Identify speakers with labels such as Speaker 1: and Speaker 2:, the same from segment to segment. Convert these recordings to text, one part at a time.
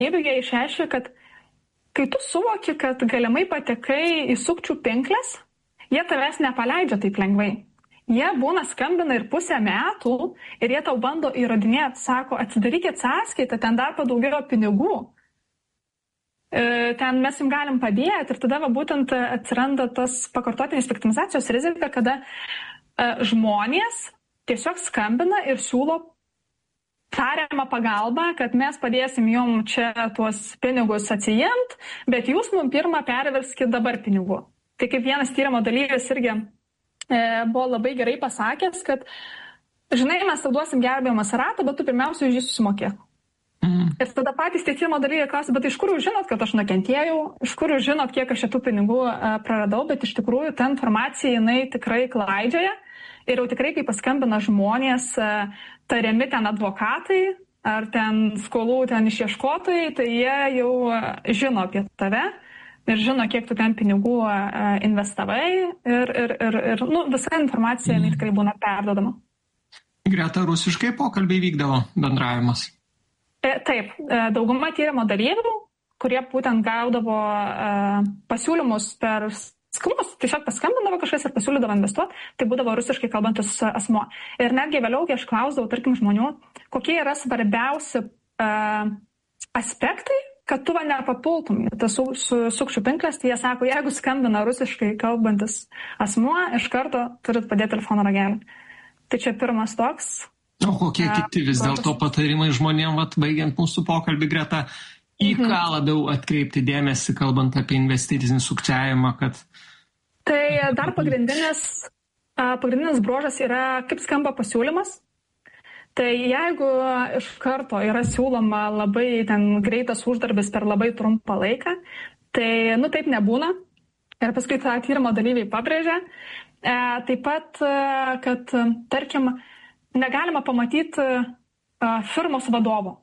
Speaker 1: jie išreiškia, kad kai tu suvoki, kad galimai patekai į sukčių pinklės, jie tavęs nepaleidžia taip lengvai. Jie būna skambina ir pusę metų ir jie tau bando įrodinėti, sako, atsidarykit sąskaitą, ten dar padaugėjo pinigų. Ten mes jums galim padėti ir tada būtent atsiranda tas pakartotinės viktimizacijos rizika, kada žmonės tiesiog skambina ir siūlo tariamą pagalbą, kad mes padėsim jums čia tuos pinigus atsijimti, bet jūs mums pirmą perverskit dabar pinigų. Tai kaip vienas tyrimo dalyvis irgi buvo labai gerai pasakęs, kad žinai, mes tau duosim gelbėjimo ratą, bet tu pirmiausia už jį susimokėk. Ir tada patys tie tyrimo dalyviai klausia, bet iš kur jūs žinot, kad aš nukentėjau, iš kur jūs žinot, kiek aš šitų pinigų praradau, bet iš tikrųjų ta informacija jinai tikrai klaidžioja ir jau tikrai, kai paskambina žmonės, tariami ten advokatai ar ten skolų ten išieškotojai, tai jie jau žino apie tave ir žino, kiek tu ten pinigų investavai ir visa informacija jinai tikrai būna perduodama.
Speaker 2: Greta, rusiškai pokalbiai vykdavo bendravimas?
Speaker 1: Taip, dauguma tyrimo dalyvių, kurie būtent gaudavo pasiūlymus per skambučius, tiesiog paskambindavo kažkas ir pasiūlydavo investuoti, tai būdavo rusiškai kalbantis asmuo. Ir netgi vėliau, kai aš klausdavau, tarkim, žmonių, kokie yra svarbiausi aspektai, kad tu nepapultum į tas sukčių pinklės, tai jie sako, jeigu skambina rusiškai kalbantis asmuo, iš karto turit padėti telefono ragelį. Tai čia pirmas toks.
Speaker 2: O kokie kiti vis dėlto patarimai žmonėm, baigiant mūsų pokalbį, Greta, į ką labiau atkreipti dėmesį, kalbant apie investicinį sukčiavimą, kad...
Speaker 1: Tai dar pagrindinis bruožas yra, kaip skamba pasiūlymas. Tai jeigu iš karto yra siūloma labai ten greitas uždarbis per labai trumpą laiką, tai taip nebūna. Ir paskui tą tyrimo dalyviai pabrėžia. Taip pat, kad, tarkim, negalima pamatyti firmos vadovo.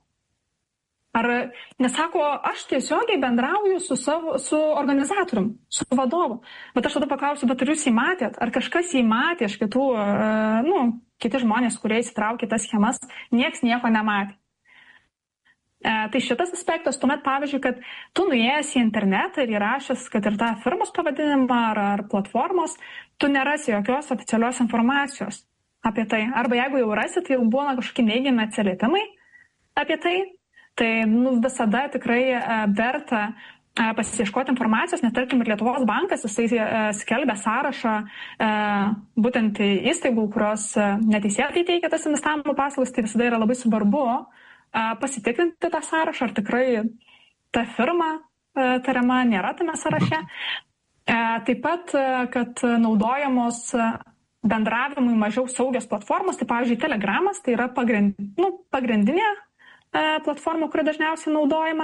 Speaker 1: Nesako, aš tiesiogiai bendrauju su organizatorium, su vadovu. Bet aš tada paklausiu, bet ar jūs jį matėt? Ar kažkas jį matė iš kitų, kiti žmonės, kurie įsitraukė tas schemas, nieks nieko nematė. Tai šitas aspektas, tuomet pavyzdžiui, kad tu nuėjęs į internetą ir įrašęs, kad ir tą firmos pavadinimą ar platformos, tu nerasi jokios oficialios informacijos apie tai. Arba jeigu jau rasi, tai jau būna kažkokie neigiami atsiliepimai apie tai. Tai visada tikrai verta pasiieškoti informacijos, nes tarkim ir Lietuvos bankas, jisai skelbia sąrašą būtent įstaigų, kurios neteisėtai teikia tas investavimo paslaugas, tai visada yra labai svarbu pasitikrinti tą sąrašą, ar tikrai ta firma tariama nėra tame sąraše. Taip pat, kad naudojamos bendravimui mažiau saugios platformos, tai pavyzdžiui Telegramas, tai yra pagrindinė platforma, kuri dažniausiai naudojama.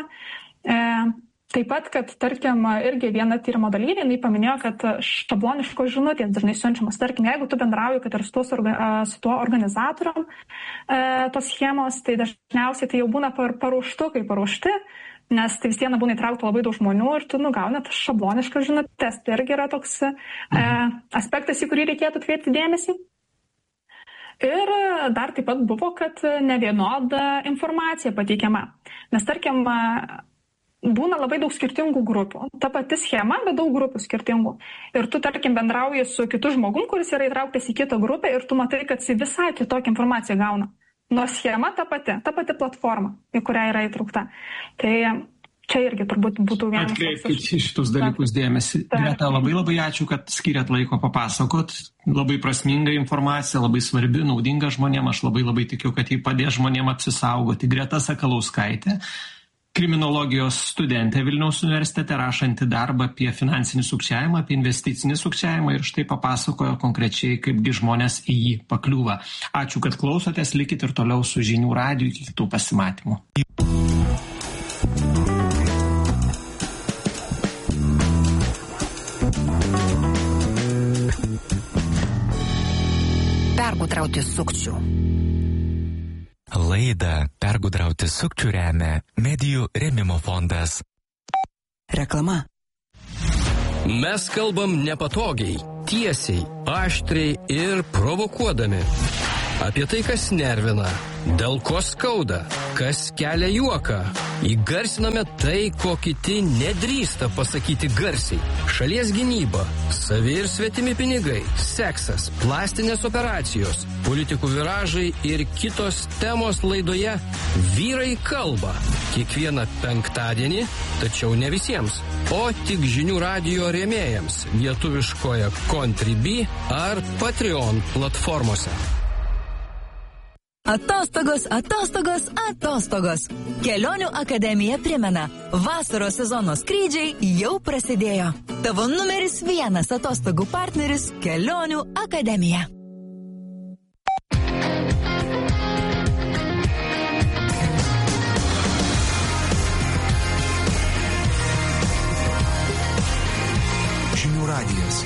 Speaker 1: Taip pat, kad tarkim irgi viena tyrimo dalyvė, jinai paminėjo, kad šabloniškos žinutės dažnai siunčiamas. Tarkim, jeigu tu bendrauji, kad ir su tuo organizatorium tos schemos, tai dažniausiai tai jau būna paruošti, nes tai vis viena būna įtraukta labai daug žmonių ir tu gauni tas šabloniškas žinutės. Tai irgi yra toks aspektas, į kurį reikėtų atkreipti dėmesį. Ir dar taip pat buvo, kad nevienoda informacija pateikiama. Nes tarkim, būna labai daug skirtingų grupių. Ta pati schema, bet daug grupių skirtingų. Ir tu, tarkim, bendrauji su kitu žmogum, kuris yra įtrauktas į kitą grupę ir tu matai, kad jis visai kitokią informaciją gauna. Nors schema ta pati platforma, į kurią yra įtraukta. Tai čia irgi turbūt būtų vienas.
Speaker 2: Atkreipkite šitus dalykus dėmesį. Greta, labai ačiū, kad skiriat laiko papasakot. Labai prasminga informacija, labai svarbi, naudinga žmonėm. Aš labai tikiu, kad jį padės žmonėm apsisaugoti. Greta Sakalauskaitė, kriminologijos studentė Vilniaus universitete, rašanti darbą apie finansinį sukčiavimą, apie investicinį sukčiavimą ir štai papasakojo konkrečiai, kaipgi žmonės į jį pakliūva. Ačiū, kad klausotės, likit ir toliau su Žinių radiju, iki kitų pasimatymų.
Speaker 3: Pergudrauti sukčių. Laidą Pergudrauti sukčių remia Medijų rėmimo fondas. Reklama.
Speaker 4: Mes kalbam nepatogiai, tiesiai, aštriai ir provokuodami. Apie tai, kas nervina, Dėl ko skauda? Kas kelia juoką? Įgarsiname tai, ko kiti nedrįsta pasakyti garsiai. Šalies gynyba, savi ir svetimi pinigai, seksas, plastinės operacijos, politikų viražai ir kitos temos laidoje Vyrai kalba. Kiekvieną penktadienį, tačiau ne visiems, o tik žinių radijo rėmėjams lietuviškoje Contribui ar Patreon platformose.
Speaker 5: Atostogos, atostogos, atostogos. Kelionių akademija primena, vasaros sezono skrydžiai jau prasidėjo. Tavo numeris 1 atostogų partneris – Kelionių akademija.
Speaker 3: Žinių radijas.